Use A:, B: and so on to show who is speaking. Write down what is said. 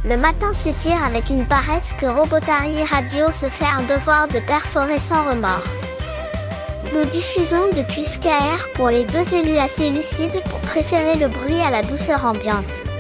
A: Le matin s'étire avec une paresse que Robotari Radio se fait un devoir de perforer sans remords. Nous diffusons depuis SKR pour les deux élus assez lucides pour préférer le bruit à la douceur ambiante.